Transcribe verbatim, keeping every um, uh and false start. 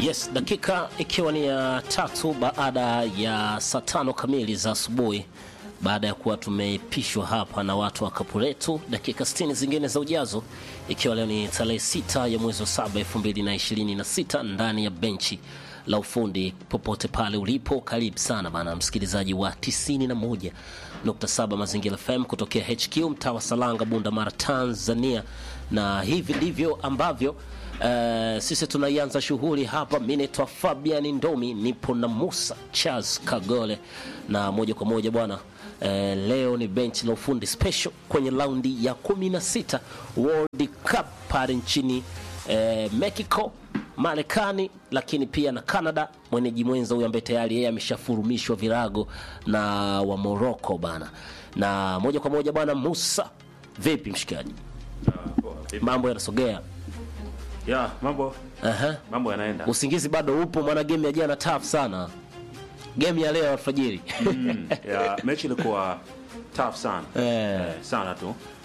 Yes, dakika ikiwa ni ya tatu baada ya saa tano kamili za asubuhi, baada ya kuwa tumepishwa hapa na watu wa Kapuletu, dakika sitini zingine za ujazo, ikiwa leo ni tarehe sita ya mwezi wa saba elfu mbili na ishirini na sita, ndani ya benchi la ufundi. Popote pale ulipo, karibu sana bana msikilizaji wa tisini na moja nukta saba Mazingira F M kutokea H Q mtaa wa Salanga, Bunda Mara, Tanzania. Na hivi ndivyo ambavyo Uh, sisi tunaianza shughuli hapa. Mimi naitwa Fabian Ndomi, nipo na Musa Charles Kagole, na moja kwa moja bwana, uh, leo ni bench la ufundi special kwenye raundi ya kumi na sita World Cup pale nchini uh, Mexico, Marekani, lakini pia na Canada. Mwenyeji mwenza huyu ambaye tayari yeye ameshafurumishwa virago na wa Morocco bana. Na moja kwa moja bwana Musa, vipi mshikaji? Uh, mambo yanasogea? Ya, mambo. Aha. Mambo yanaenda. Usingizi bado upo, maana game ya jana tough sana. Game ya leo alfajiri. Mm, ya mechi ilikuwa tough sana. Eh. Eh, sana tu.